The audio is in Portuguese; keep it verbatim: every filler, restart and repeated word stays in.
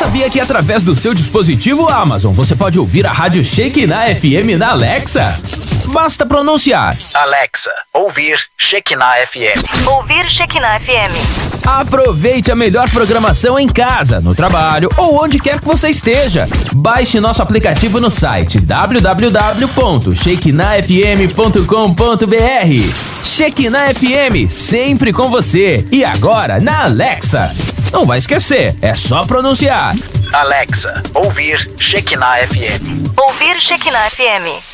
Sabia que através do seu dispositivo Amazon você pode ouvir a Rádio Shekinah F M na Alexa? Basta pronunciar: Alexa, ouvir Shekinah F M. Ouvir Shekinah F M. Aproveite a melhor programação em casa, no trabalho ou onde quer que você esteja. Baixe nosso aplicativo no site w w w ponto shekinah f m ponto com ponto b r. Shekinah F M, sempre com você. E agora na Alexa. Não vai esquecer, é só pronunciar: Alexa, ouvir Shekinah F M. Ouvir Shekinah F M.